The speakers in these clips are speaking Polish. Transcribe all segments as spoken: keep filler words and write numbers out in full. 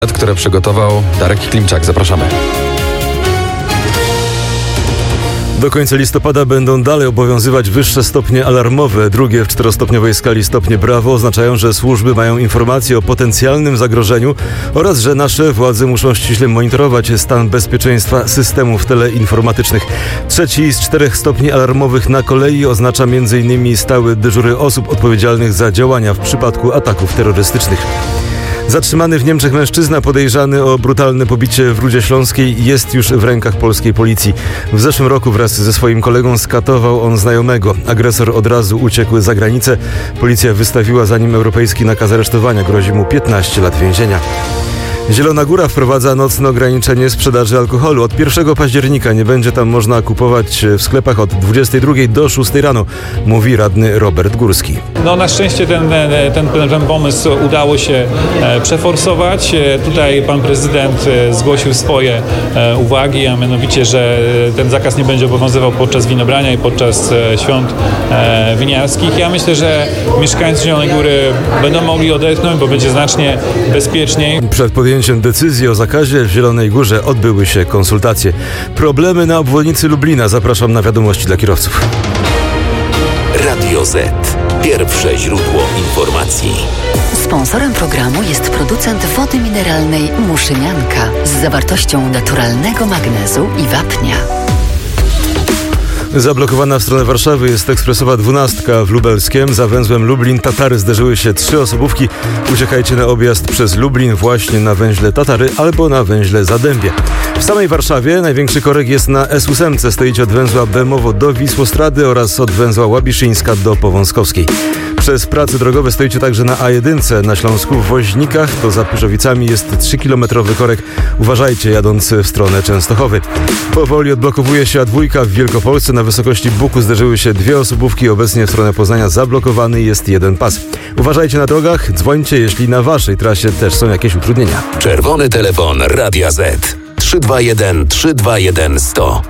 które przygotował Darek Klimczak. Zapraszamy. Do końca listopada będą dalej obowiązywać wyższe stopnie alarmowe. Drugie w czterostopniowej skali stopnie brawo oznaczają, że służby mają informacje o potencjalnym zagrożeniu oraz że nasze władze muszą ściśle monitorować stan bezpieczeństwa systemów teleinformatycznych. Trzeci z czterech stopni alarmowych na kolei oznacza między innymi stałe dyżury osób odpowiedzialnych za działania w przypadku ataków terrorystycznych. Zatrzymany w Niemczech mężczyzna podejrzany o brutalne pobicie w Rudzie Śląskiej jest już w rękach polskiej policji. W zeszłym roku wraz ze swoim kolegą skatował on znajomego. Agresor od razu uciekł za granicę. Policja wystawiła za nim europejski nakaz aresztowania. Grozi mu piętnaście lat więzienia. Zielona Góra wprowadza nocne ograniczenie sprzedaży alkoholu. Od pierwszego października nie będzie tam można kupować w sklepach od dwudziestej drugiej do szóstej rano, mówi radny Robert Górski. No na szczęście ten, ten, ten pomysł udało się przeforsować. Tutaj pan prezydent zgłosił swoje uwagi, a mianowicie, że ten zakaz nie będzie obowiązywał podczas winobrania i podczas świąt winiarskich. Ja myślę, że mieszkańcy Zielonej Góry będą mogli odetchnąć, bo będzie znacznie bezpieczniej. Przed podjęciem decyzji o zakazie w Zielonej Górze odbyły się konsultacje. Problemy na obwodnicy Lublina. Zapraszam na wiadomości dla kierowców. Radio Z. Pierwsze źródło informacji. Sponsorem programu jest producent wody mineralnej Muszynianka z zawartością naturalnego magnezu i wapnia. Zablokowana w stronę Warszawy jest ekspresowa dwunastka w Lubelskiem. Za węzłem Lublin-Tatary zderzyły się trzy osobówki. Uciekajcie na objazd przez Lublin właśnie na węźle Tatary albo na węźle Zadębie. W samej Warszawie największy korek jest na S osiem. Stoicie od węzła Bemowo do Wisłostrady oraz od węzła Łabiszyńska do Powązkowskiej. Przez prace drogowe stoicie także na A jeden na Śląsku w Woźnikach. To za Pyrzowicami jest trzykilometrowy korek. Uważajcie jadąc w stronę Częstochowy. Powoli odblokowuje się A dwa w Wielkopolsce. Na wysokości Buku zderzyły się dwie osobówki. Obecnie w stronę Poznania zablokowany jest jeden pas. Uważajcie na drogach. Dzwońcie, jeśli na waszej trasie też są jakieś utrudnienia. Czerwony telefon Radia Z. trzy dwa jeden trzy dwa jeden sto.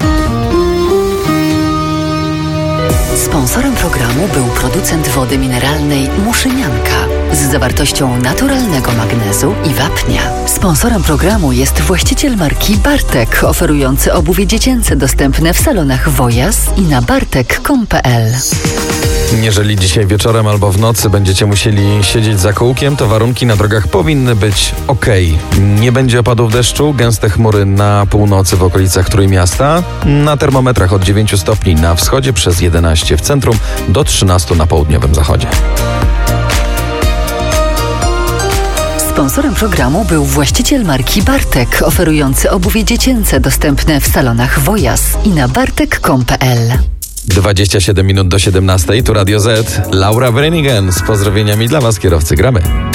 Sponsorem programu był producent wody mineralnej Muszynianka z zawartością naturalnego magnezu i wapnia. Sponsorem programu jest właściciel marki Bartek, oferujący obuwie dziecięce dostępne w salonach Wojas i na bartek kropka com kropka pe el. Jeżeli dzisiaj wieczorem albo w nocy będziecie musieli siedzieć za kółkiem, to warunki na drogach powinny być ok. Nie będzie opadów deszczu, gęste chmury na północy w okolicach Trójmiasta. Na termometrach od dziewięciu stopni na wschodzie, przez jedenaście w centrum, do trzynastu na południowym zachodzie. Sponsorem programu był właściciel marki Bartek, oferujący obuwie dziecięce dostępne w salonach Wojas i na bartek kropka com kropka pe el. dwadzieścia siedem minut do siedemnastej, tu Radio Z. Laura Brenigan z pozdrowieniami dla was, kierowcy. Gramy.